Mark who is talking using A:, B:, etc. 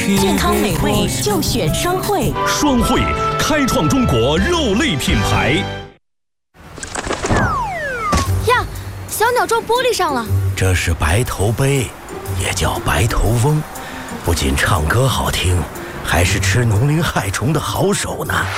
A: 健康美味就选双汇。
B: 双汇开创中国肉类品牌。
C: 呀，小鸟撞玻璃上了。
D: 这是白头鹎，也叫白头翁，不仅唱歌好听，还是吃农林害虫的好手呢。